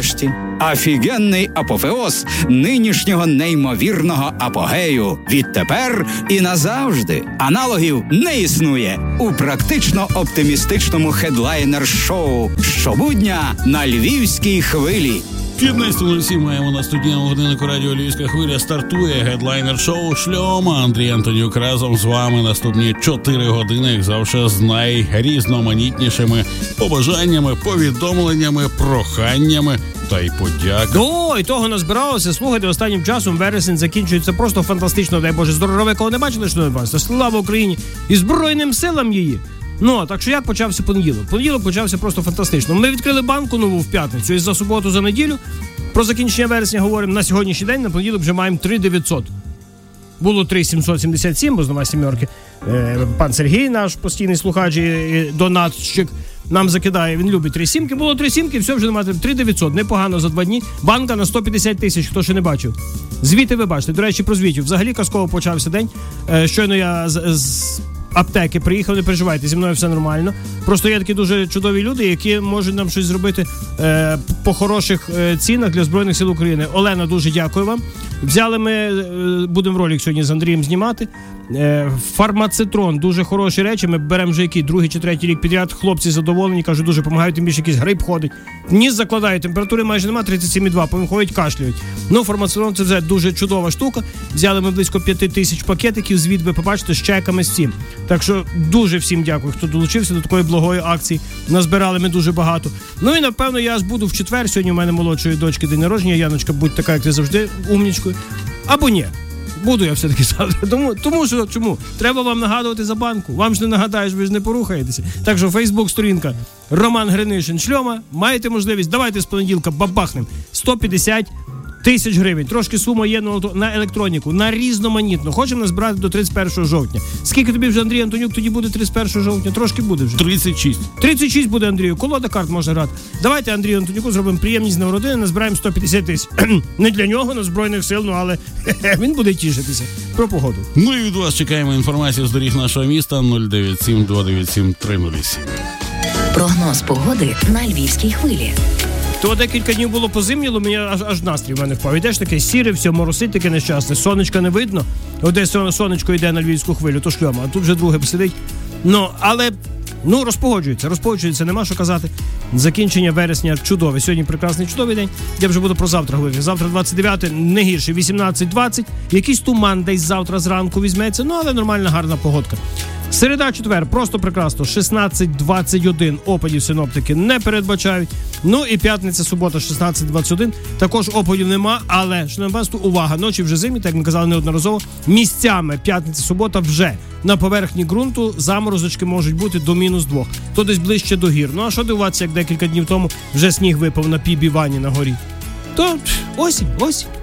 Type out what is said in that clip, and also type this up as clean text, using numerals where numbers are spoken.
нарешті, офігенний апофеоз нинішнього неймовірного апогею. Відтепер і назавжди аналогів не існує у практично оптимістичному хедлайнер-шоу щобудня на Львівській хвилі. 15:07 маємо на студійному годиннику радіо «Львівська хвиля». Стартує гедлайнер-шоу «Шльома». Андрій Антонюк разом з вами наступні 4 години, як завжди, з найрізноманітнішими побажаннями, повідомленнями, проханнями та й подяки. І того назбиралося. Слухайте, останнім часом вересень закінчується просто фантастично. Дай Боже здоров'я, кого не бачили, що не бачите. Слава Україні і Збройним силам її. Так що як почався понеділок? Понеділок почався просто фантастично. Ми відкрили банку нову в п'ятницю і за суботу, за неділю. Про закінчення вересня говоримо на сьогоднішній день, на понеділок вже маємо 3900. Було 3777, бо знову сімерки. Пан Сергій, наш постійний слухач і донатчик, нам закидає, він любить 3 сімки. Було 3 сімки, все вже немає 3900. Непогано за 2 дні. Банка на 150 тисяч, хто ще не бачив. Звіти ви бачите. До речі, про звітів. Взагалі казково почався день. Щойно я з аптеки приїхав, не переживайте, зі мною все нормально. Просто є такі дуже чудові люди, які можуть нам щось зробити по хороших цінах для Збройних сил України. Олена, дуже дякую вам. Взяли ми, будемо ролик сьогодні з Андрієм знімати. Фармацитрон, дуже хороші речі. Ми беремо вже який, 2-й чи 3-й рік підряд. Хлопці задоволені, кажуть, дуже допомагають, тим більше якийсь грип ходить. Ніс закладає, температури майже немає, 37,2, потім ходять, кашляють. Фармацитрон це вже дуже чудова штука. Взяли ми близько 5000 пакетиків, звіт ви побачите, з чеками, з цим. Так що дуже всім дякую, хто долучився до такої благої акції. Назбирали ми дуже багато. І напевно я аж буду в четвер. Сьогодні у мене молодшої дочки день народження. Яночка, будь така, як ти завжди, умнічкою. Або ні. Буду я все-таки завтра. Тому що, чому? Треба вам нагадувати за банку. Вам ж не нагадаєш, ви ж не порухаєтеся. Так що Фейсбук-сторінка Роман Гринишин Шльома. Маєте можливість, давайте з понеділка бабахнем 150 тисяч гривень. Трошки сума є на електроніку, на різноманітно. Хочемо назбирати до 31 жовтня. Скільки тобі вже, Андрій Антонюк, тоді буде 31 жовтня? Трошки буде вже. 36. 36 буде, Андрію. Колода карт можна грати. Давайте Андрію Антонюку зробимо приємність на родини, назбираємо 150 тисяч. Не для нього, на Збройних сил, але він буде тішитися. Про погоду. І від вас чекаємо інформацію з доріг нашого міста 097 297 307. Прогноз погоди на Львівській хвилі. То декілька днів було позимніло, мені аж настрій в мене впав. Ідеш таке сіре, все, моросить таке нещасне, сонечка не видно. Десь сонечко йде на Львівську хвилю, то Шльома, а тут вже друге сидить. Але розпогоджується, нема що казати. Закінчення вересня чудове. Сьогодні прекрасний чудовий день. Я вже буду про завтра говорити. Завтра 29, не гірше, 18-20. Якийсь туман десь завтра зранку візьметься, але нормальна, гарна погодка. Середа, четвер, просто прекрасно. 16-21 опадів синоптики не передбачають. І п'ятниця, субота, 16-21. Також опадів нема, але, шановні, увага, ночі вже зимі, так як ми казали неодноразово, місцями п'ятниця, субота вже на поверхні ґрунту заморозочки можуть бути до -2. То десь ближче до гір. А що дивуватися, як декілька днів тому вже сніг випав на Пібівані на горі? То осінь.